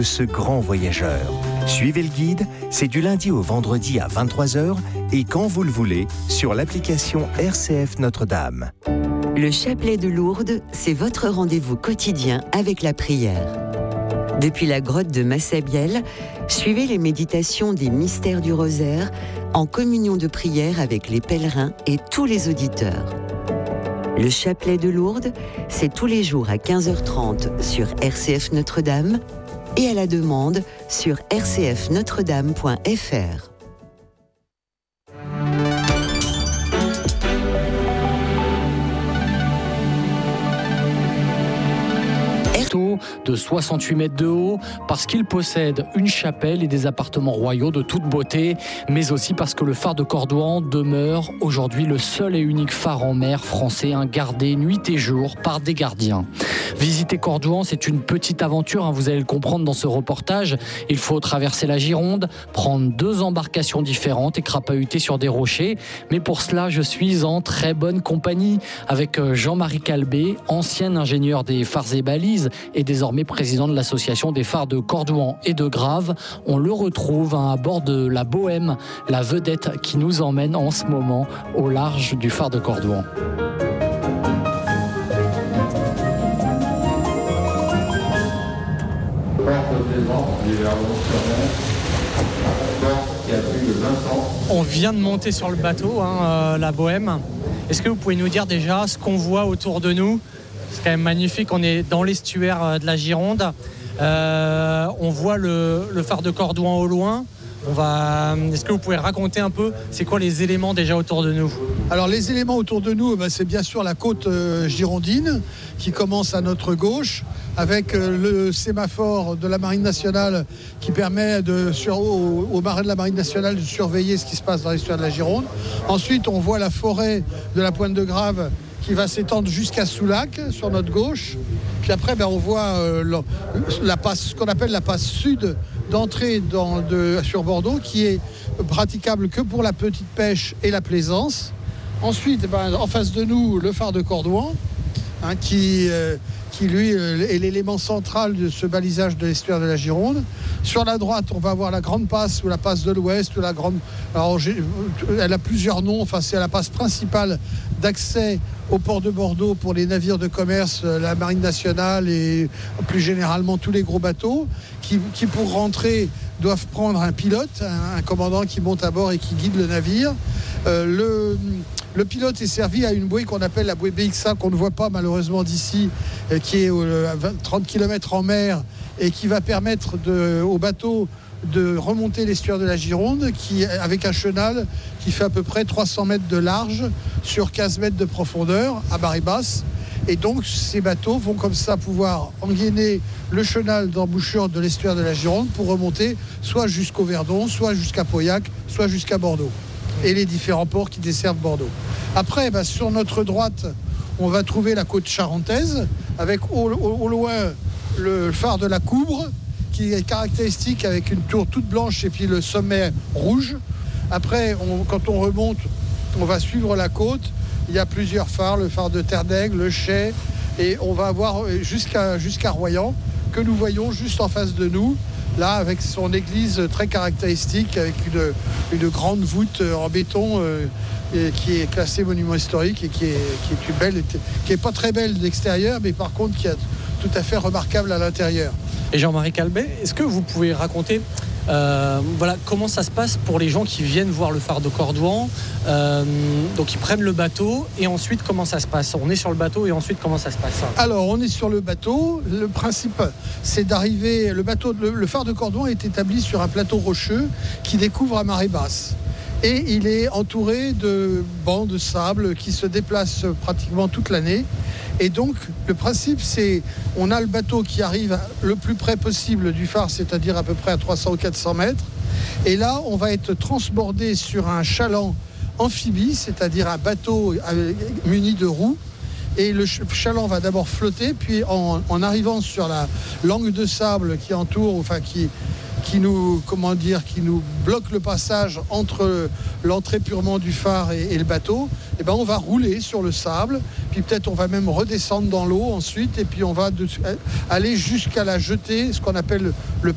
Ce grand voyageur. Suivez le guide, c'est du lundi au vendredi à 23h et quand vous le voulez sur l'application RCF Notre-Dame. Le chapelet de Lourdes, c'est votre rendez-vous quotidien avec la prière. Depuis la grotte de Massabielle, suivez les méditations des mystères du rosaire en communion de prière avec les pèlerins et tous les auditeurs. Le chapelet de Lourdes, c'est tous les jours à 15h30 sur RCF Notre-Dame et à la demande sur rcfnotredame.fr. De 68 mètres de haut, parce qu'il possède une chapelle et des appartements royaux de toute beauté, mais aussi parce que le phare de Cordouan demeure aujourd'hui le seul et unique phare en mer français gardé nuit et jour par des gardiens. Visiter Cordouan, c'est une petite aventure, vous allez le comprendre dans ce reportage. Il faut traverser la Gironde, prendre 2 embarcations différentes et crapahuter sur des rochers. Mais pour cela, je suis en très bonne compagnie avec Jean-Marie Calbé, ancien ingénieur des phares et balises et désormais président de l'association des phares de Cordouan et de Grave. On le retrouve à bord de la Bohème, la vedette qui nous emmène en ce moment au large du phare de Cordouan. On vient de monter sur le bateau, la Bohème. Est-ce que vous pouvez nous dire déjà ce qu'on voit autour de nous ? C'est quand même magnifique, on est dans l'estuaire de la Gironde. On voit le phare de Cordouan au loin. Est-ce que vous pouvez raconter un peu, c'est quoi les éléments déjà autour de nous ? Alors les éléments autour de nous, c'est bien sûr la côte girondine qui commence à notre gauche avec le sémaphore de la Marine nationale qui permet aux marins de la Marine nationale de surveiller ce qui se passe dans l'estuaire de la Gironde. Ensuite, on voit la forêt de la Pointe de Grave qui va s'étendre jusqu'à Soulac sur notre gauche. Puis après, on voit la passe, ce qu'on appelle la passe sud d'entrée sur Bordeaux, qui est praticable que pour la petite pêche et la plaisance. Ensuite, en face de nous, le phare de Cordouan, qui lui est l'élément central de ce balisage de l'estuaire de la Gironde. Sur la droite, on va voir la Grande Passe ou la Passe de l'Ouest. Elle a plusieurs noms. C'est la passe principale d'accès au port de Bordeaux pour les navires de commerce, la Marine nationale et plus généralement tous les gros bateaux qui pour rentrer doivent prendre un pilote, un commandant qui monte à bord et qui guide le navire. Le pilote est servi à une bouée qu'on appelle la bouée BXA, qu'on ne voit pas malheureusement d'ici, qui est à 30 km en mer et qui va permettre au bateau de remonter l'estuaire de la Gironde, avec un chenal qui fait à peu près 300 mètres de large sur 15 mètres de profondeur à marée basse. Et donc ces bateaux vont comme ça pouvoir engainer le chenal d'embouchure de l'estuaire de la Gironde pour remonter soit jusqu'au Verdon, soit jusqu'à Pauillac, soit jusqu'à Bordeaux. Et les différents ports qui desservent Bordeaux. Après, sur notre droite, on va trouver la côte charentaise, avec au loin le phare de la Coubre, qui est caractéristique avec une tour toute blanche et puis le sommet rouge. Après, quand on remonte, on va suivre la côte. Il y a plusieurs phares, le phare de Ternègue, le Chay, et on va voir jusqu'à Royan, que nous voyons juste en face de nous, là avec son église très caractéristique, avec une grande voûte en béton qui est classée monument historique et qui est pas très belle d'extérieur, mais par contre qui est tout à fait remarquable à l'intérieur. Et Jean-Marie Calbé, est-ce que vous pouvez raconter comment ça se passe pour les gens qui viennent voir le phare de Cordouan, donc ils prennent le bateau et ensuite comment ça se passe ? On est sur le bateau et ensuite comment ça se passe ? Alors on est sur le bateau, le principe c'est d'arriver, le phare de Cordouan est établi sur un plateau rocheux qui découvre à marée basse. Et il est entouré de bancs de sable qui se déplacent pratiquement toute l'année. Et donc, le principe, c'est on a le bateau qui arrive le plus près possible du phare, c'est-à-dire à peu près à 300 ou 400 mètres. Et là, on va être transbordé sur un chaland amphibie, c'est-à-dire un bateau muni de roues. Et le chaland va d'abord flotter, puis en arrivant sur la langue de sable qui entoure, qui nous bloque le passage entre l'entrée purement du phare et le bateau, et on va rouler sur le sable, puis peut-être on va même redescendre dans l'eau ensuite, et puis on va aller jusqu'à la jetée, ce qu'on appelle le